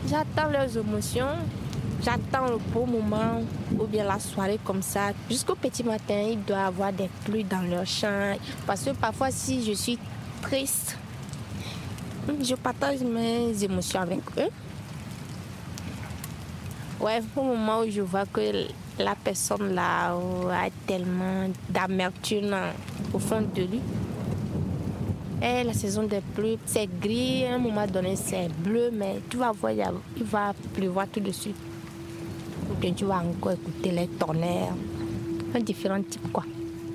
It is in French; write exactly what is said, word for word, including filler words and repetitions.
J'attends leurs émotions, j'attends le beau moment ou bien la soirée comme ça. Jusqu'au petit matin, il doit y avoir des pluies dans leur champ. Parce que parfois, si je suis triste, je partage mes émotions avec eux. Ouais, au moment où je vois que la personne là a tellement d'amertume au fond de lui. Et la saison des pluies, c'est gris, à un moment donné c'est bleu, mais tu vas voir, il va pleuvoir tout de suite. Ou bien tu vas encore écouter les tonnerres, un différent type quoi.